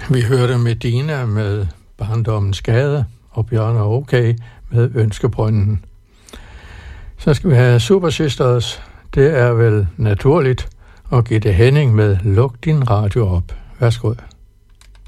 Vi hørte Medina med Barndommens Gade og Bjørn og Okay med Ønskebrønden. Så skal vi have Super Sisters. Det er vel naturligt. Og Gitte Henning med Luk din radio op. Værsgo.